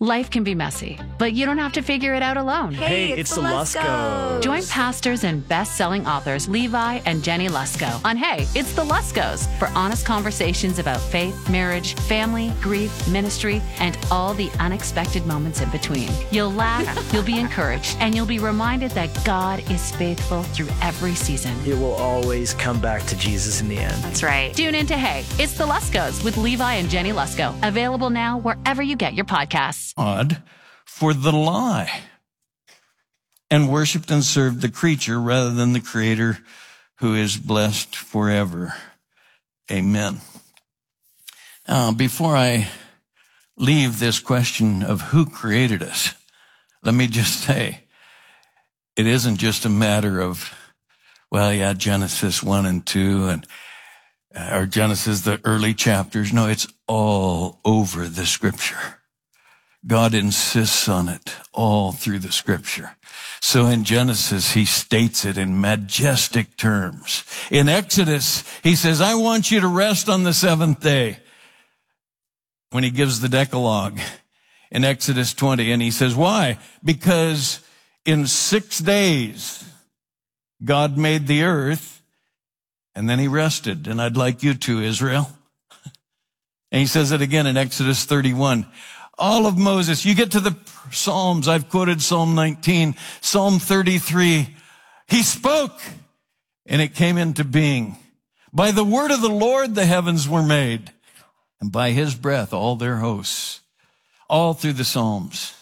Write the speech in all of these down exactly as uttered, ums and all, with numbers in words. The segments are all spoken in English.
Life can be messy, but you don't have to figure it out alone. Hey, it's, it's the Luskos. Join pastors and best-selling authors Levi and Jenny Lusko on Hey, It's the Luskos for honest conversations about faith, marriage, family, grief, ministry, and all the unexpected moments in between. You'll laugh, you'll be encouraged, and you'll be reminded that God is faithful through every season. It will always come back to Jesus in the end. That's right. Tune in to Hey, It's the Luskos with Levi and Jenny Lusko. Available now wherever you get your podcasts. God for the lie and worshiped and served the creature rather than the Creator who is blessed forever. Amen. Now, before I leave this question of who created us, let me just say, it isn't just a matter of, well, yeah, Genesis one and two and or Genesis, the early chapters. No, it's all over the scripture. God insists on it all through the scripture. So in Genesis, he states it in majestic terms. In Exodus, he says, I want you to rest on the seventh day when he gives the Decalogue in Exodus twenty. And he says, why? Because in six days, God made the earth and then he rested. And I'd like you to, Israel. And he says it again in Exodus thirty-one. All of Moses, you get to the Psalms, I've quoted Psalm nineteen, Psalm thirty-three. He spoke and it came into being. By the word of the Lord, the heavens were made, and by his breath, all their hosts, all through the Psalms.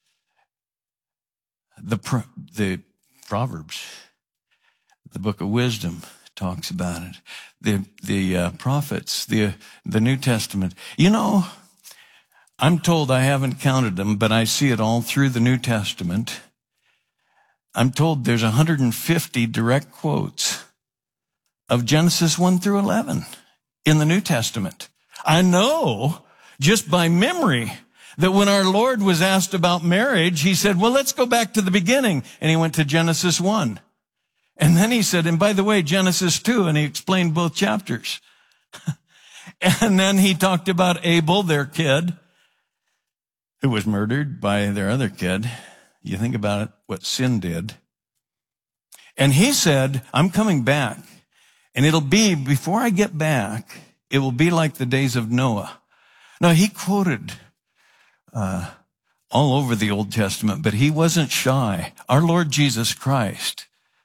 The, the Proverbs, the book of wisdom talks about it. The, the uh, prophets, the, the New Testament. You know, I'm told, I haven't counted them, but I see it all through the New Testament. I'm told there's one hundred fifty direct quotes of Genesis one through eleven in the New Testament. I know just by memory that when our Lord was asked about marriage, he said, well, let's go back to the beginning. And he went to Genesis one. And then he said, and by the way, Genesis two, and he explained both chapters. And then he talked about Abel, their kid, who was murdered by their other kid. You think about it, what sin did. And he said, I'm coming back. And it'll be, before I get back, it will be like the days of Noah. Now, he quoted uh, all over the Old Testament, but he wasn't shy. Our Lord Jesus Christ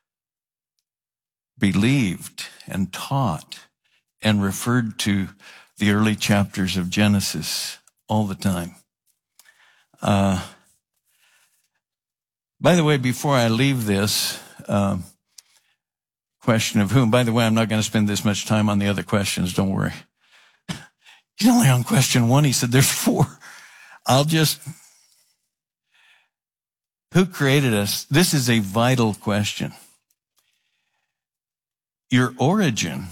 believed and taught and referred to the early chapters of Genesis all the time. Uh, by the way, before I leave this uh, question of whom, by the way, I'm not going to spend this much time on the other questions, don't worry. He's only on question one. He said there's four. I'll just, who created us? This is a vital question. Your origin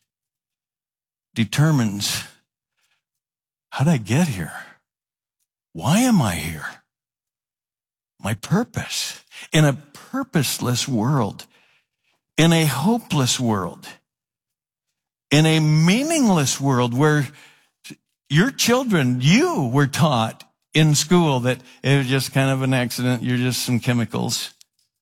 determines, how did I get here? Why am I here? My purpose. In a purposeless world, in a hopeless world, in a meaningless world where your children, you were taught in school that it was just kind of an accident, you're just some chemicals.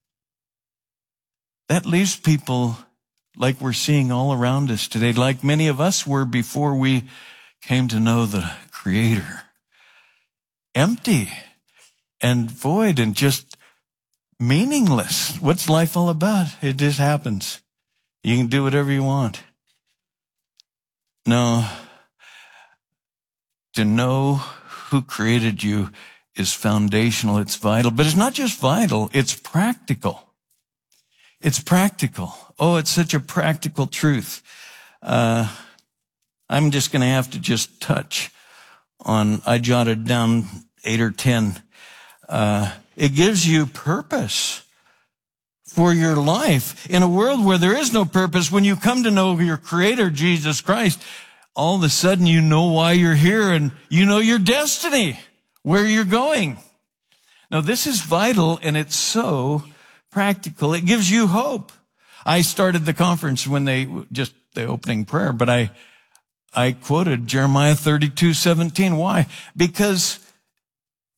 That leaves people like we're seeing all around us today, like many of us were before we came to know the Creator. Empty and void and just meaningless. What's life all about? It just happens. You can do whatever you want. No. To know who created you is foundational. It's vital. But it's not just vital. It's practical. It's practical. Oh, it's such a practical truth. Uh, I'm just going to have to just touch on, I jotted down eight or ten. Uh, it gives you purpose for your life. In a world where there is no purpose, when you come to know your Creator, Jesus Christ, all of a sudden you know why you're here and you know your destiny, where you're going. Now, this is vital and it's so practical. It gives you hope. I started the conference when they, just the opening prayer, but I, I quoted Jeremiah thirty-two seventeen. Why? Because